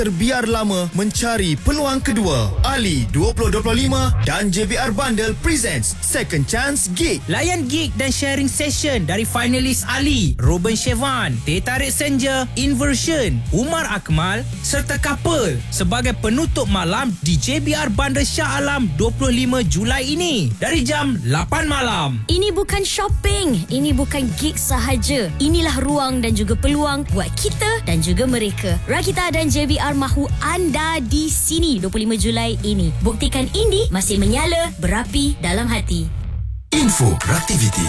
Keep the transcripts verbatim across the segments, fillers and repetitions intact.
Terbiar lama mencari peluang kedua. Ali dua ribu dua puluh lima dan J B R Bundle presents Second Chance Gig. Layan gig dan sharing session dari finalis Ali, Ruben Chevan, Teh Tarik Senja, Inversion, Umar Akmal serta Couple sebagai penutup malam di J B R Bundle Shah Alam dua puluh lima Julai ini dari jam lapan malam. Ini bukan shopping, ini bukan gig sahaja. Inilah ruang dan juga peluang buat kita dan juga mereka. Rakita dan J B R mahu anda di sini dua puluh lima Julai ini. Buktikan indie masih menyala berapi dalam hati. Info Beraktiviti.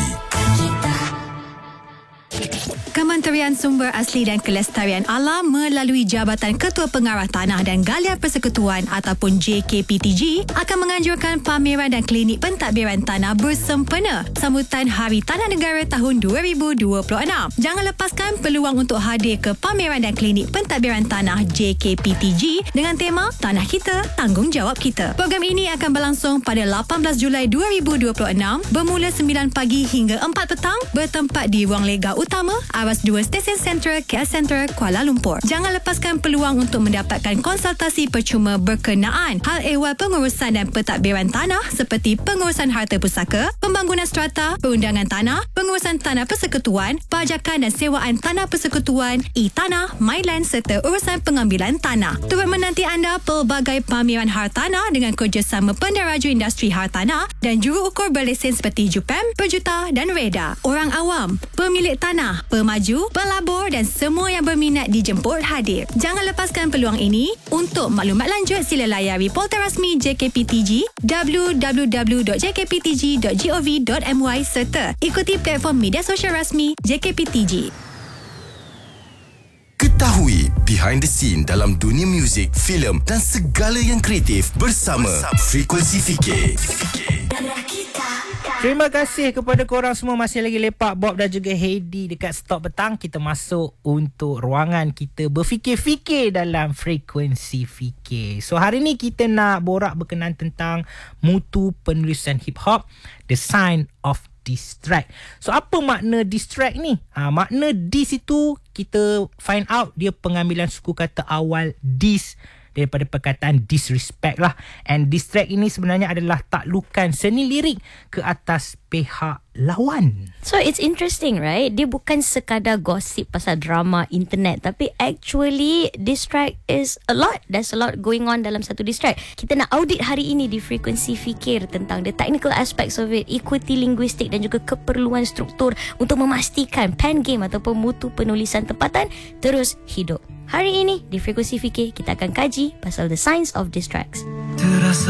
Kementerian Sumber Asli dan Kelestarian Alam melalui Jabatan Ketua Pengarah Tanah dan Galian Persekutuan ataupun J K P T G akan menganjurkan pameran dan klinik pentadbiran tanah bersempena sambutan Hari Tanah Negara tahun dua ribu dua puluh enam. Jangan lepaskan peluang untuk hadir ke pameran dan klinik pentadbiran tanah J K P T G dengan tema Tanah Kita, Tanggungjawab Kita. Program ini akan berlangsung pada lapan belas Julai dua ribu dua puluh enam bermula sembilan pagi hingga empat petang bertempat di Ruang Lega Utama Aras dua Stesen Sentral K L Center Kuala Lumpur. Jangan lepaskan peluang untuk mendapatkan konsultasi percuma berkenaan hal ehwal pengurusan dan pentadbiran tanah seperti pengurusan harta pusaka, pembangunan strata, perundangan tanah, pengurusan tanah persekutuan, pajakan dan sewaan tanah persekutuan, e-tanah, MyLand serta urusan pengambilan tanah. Turut menanti anda pelbagai pameran hartanah dengan kerjasama penderaju industri hartanah dan juru ukur berlesen seperti Jupem, Perjuta dan Reda. Orang awam, pemilik tanah, pemaju, pelabur dan semua yang berminat dijemput hadir. Jangan lepaskan peluang ini. Untuk maklumat lanjut sila layari portal rasmi J K P T G w w w dot j k p t g dot gov dot m y serta ikuti platform media sosial rasmi J K P T G. Ketahui behind the scene dalam dunia muzik, filem dan segala yang kreatif bersama, bersama. Frekuensi Fikir. Terima kasih kepada korang semua masih lagi lepak Bob dan juga Heidi dekat Stop Petang. Kita masuk untuk ruangan kita berfikir-fikir dalam Frekuensi Fikir. So hari ni kita nak borak berkenaan tentang mutu penulisan hip hop, the sign of distract. So apa makna distract ni? Ha, makna dis itu kita find out dia pengambilan suku kata awal dis daripada perkataan disrespect lah. And distract ini sebenarnya adalah taklukan seni lirik ke atas pihak lawan. So it's interesting, right? Dia bukan sekadar gosip pasal drama internet, tapi actually distract is a lot. There's a lot going on dalam satu distract. Kita nak audit hari ini di Frekuensi Fikir tentang the technical aspects of it, ikuti linguistik dan juga keperluan struktur untuk memastikan pen game ataupun mutu penulisan tempatan terus hidup. Hari ini di Frekuensi Fikir kita akan kaji pasal the signs of distracts. Terasa